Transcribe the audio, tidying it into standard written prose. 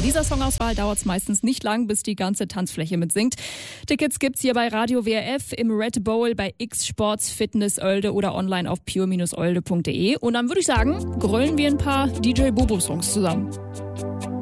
dieser Songauswahl dauert es meistens nicht lang, bis die ganze Tanzfläche mitsingt. Tickets gibt's hier bei Radio WRF, im Red Bowl, bei X Sports Fitness Oelde oder online auf pure-oelde.de. Und dann würde ich sagen, grölen wir ein paar DJ Bobo Songs zusammen.